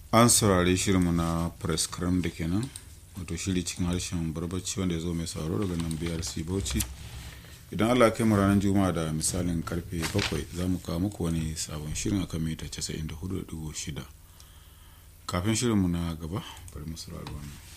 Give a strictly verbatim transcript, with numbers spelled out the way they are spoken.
An saurari shirinmu na press cram da kenan, wato shiri cikin harshen barbaci wanda ya zo mai sauraro daga nan B R C Bauchi. Idan Allah kai mu ranar Juma'a da misalin karfe bakwai za mu kawo muku wani sabon shirin akan mita casa'in da hudu da digo shida. Kafin shirinmu na gaba, bari mu saurari wannan.